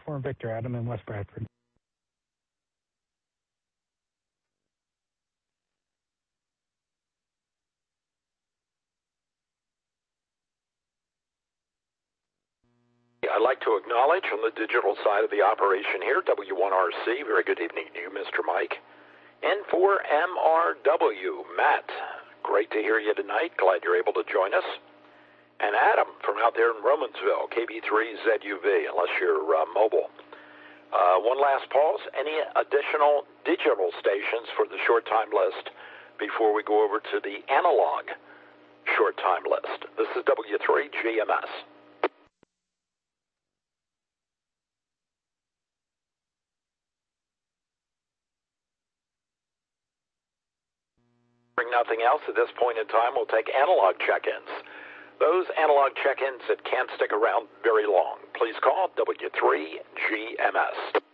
for Victor, Adam in West Bradford. I'd like to acknowledge on the digital side of the operation here, W1RC. Very good evening to you, Mr. Mike. N4MRW, Matt. Great to hear you tonight. Glad you're able to join us. And Adam from out there in Romansville, KB3ZUV, unless you're mobile. One last pause. Any additional digital stations for the short time list before we go over to the analog short time list? This is W3GMS. Nothing else at this point in time. We'll take analog check-ins. Those analog check-ins that can't stick around very long, please call W3GMS.